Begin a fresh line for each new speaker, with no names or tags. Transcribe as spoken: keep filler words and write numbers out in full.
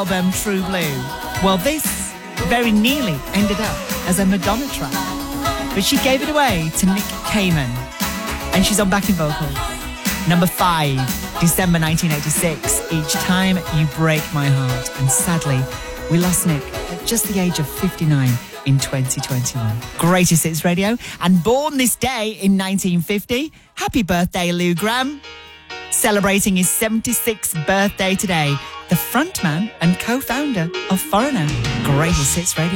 album True Blue. Well, this very nearly ended up as a Madonna track, but she gave it away to Nick Kamen, and she's on backing vocals. Number five, December nineteen eighty-six, Each Time You Break My Heart. And sadly, we lost Nick at just the age of fifty-nine in twenty twenty-one. Greatest Hits Radio, and born this day in nineteen fifty. Happy birthday, Lou Gramm. Celebrating his seventy-sixth birthday today, the frontman and co-founder of Foreigner. Greatest Hits Radio.